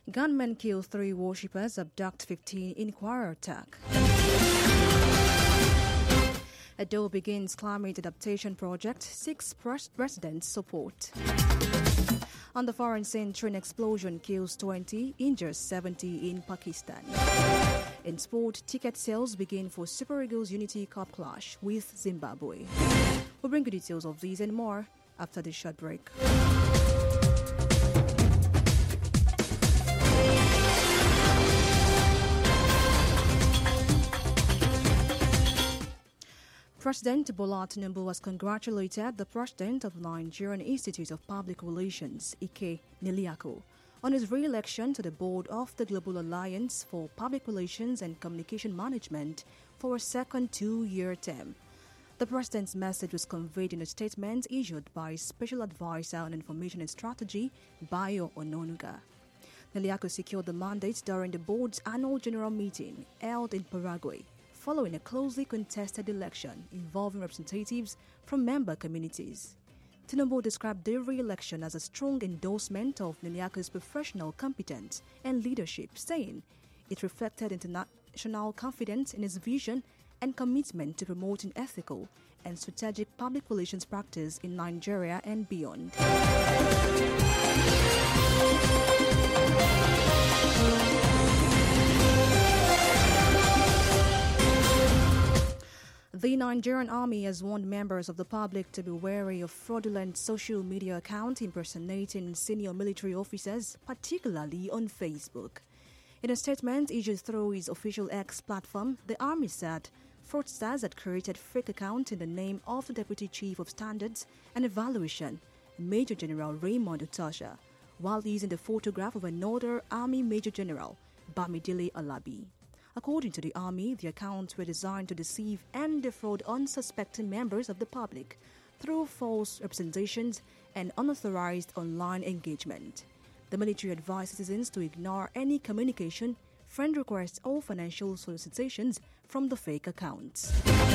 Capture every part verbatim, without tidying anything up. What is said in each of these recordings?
Gunmen kill three worshippers, abduct fifteen in choir attack. Edo begins climate adaptation project, six residents support. On the foreign scene, train explosion kills twenty, injures seventy in Pakistan. In sport, ticket sales begin for Super Eagles Unity Cup clash with Zimbabwe. We'll bring you details of these and more after this short break. President Bola Tinubu has congratulated the President of the Nigerian Institute of Public Relations, Ike Niliaku, on his re-election to the board of the Global Alliance for Public Relations and Communication Management for a second two-year term. The President's message was conveyed in a statement issued by Special Advisor on Information and Strategy, Bayo Ononuga. Niliaku secured the mandate during the board's annual general meeting held in Paraguay, following a closely contested election involving representatives from member communities. Tinubu described the re-election as a strong endorsement of Niliaku's professional competence and leadership, saying it reflected international confidence in his vision and commitment to promoting ethical and strategic public relations practice in Nigeria and beyond. The Nigerian Army has warned members of the public to be wary of fraudulent social media accounts impersonating senior military officers, particularly on Facebook. In a statement issued through its official X platform, the Army said fraudsters had created fake accounts in the name of the Deputy Chief of Standards and Evaluation, Major General Raymond Utasha, while using the photograph of another Army Major General, Bamidele Alabi. According to the Army, the accounts were designed to deceive and defraud unsuspecting members of the public through false representations and unauthorized online engagement. The military advised citizens to ignore any communication, friend requests, or financial solicitations from the fake accounts.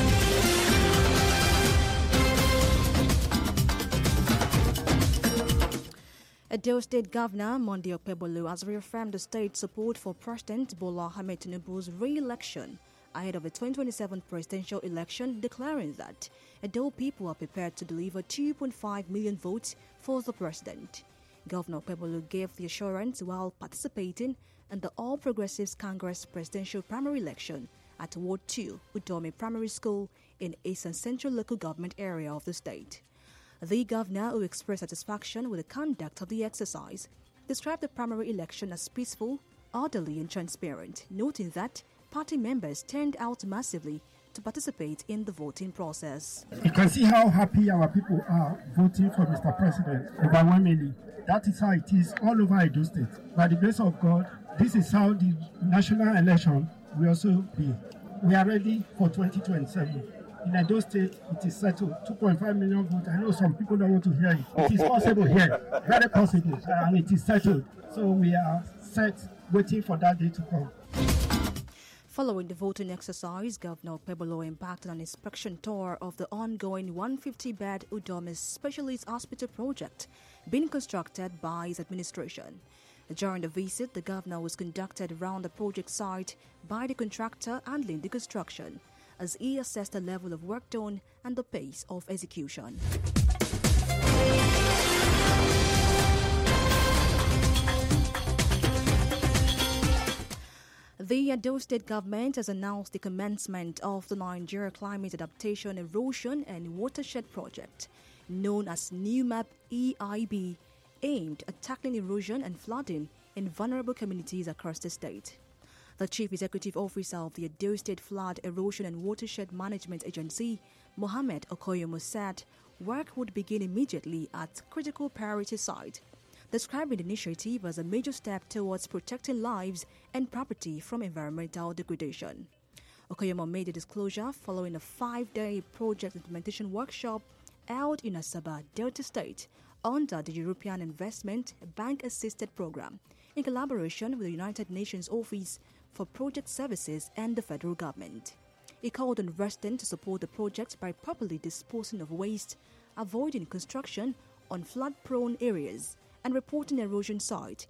Edo State Governor Monday Okpebholo has reaffirmed the state's support for President Bola Ahmed Tinubu's re-election ahead of the twenty twenty-seven presidential election, declaring that Edo people are prepared to deliver two point five million votes for the president. Governor Okpebholo gave the assurance while participating in the All Progressives Congress presidential primary election at Ward two, Udome Primary School in Eastern Central Local Government area of the state. The governor, who expressed satisfaction with the conduct of the exercise, described the primary election as peaceful, orderly and transparent, noting that party members turned out massively to participate in the voting process. You can see how happy our people are voting for Mister President overwhelmingly. That is how it is all over Edo State. By the grace of God, this is how the national election will also be. We are ready for twenty twenty-seven. In Edo State, it is settled. two point five million votes. I know some people don't want to hear it. It is possible here. Very possible. And it is settled. So we are set, waiting for that day to come. Following the voting exercise, Governor Okpebholo embarked on an inspection tour of the ongoing one hundred fifty bed Udome Specialist Hospital project being constructed by his administration. During the visit, the governor was conducted around the project site by the contractor handling the construction, as he assessed the level of work done and the pace of execution. The Edo State government has announced the commencement of the Nigeria Climate Adaptation, Erosion and Watershed Project, known as NEWMAP E I B, aimed at tackling erosion and flooding in vulnerable communities across the state. The Chief Executive Officer of the Edo State Flood, Erosion and Watershed Management Agency, Mohammed Okoyomo, said work would begin immediately at critical priority site, describing the initiative as a major step towards protecting lives and property from environmental degradation. Okoyomo made the disclosure following a five-day project implementation workshop held in Asaba, Delta State, under the European Investment Bank-assisted program, in collaboration with the United Nations Office for Project Services and the federal government. He called on residents to support the project by properly disposing of waste, avoiding construction on flood-prone areas, and reporting erosion sites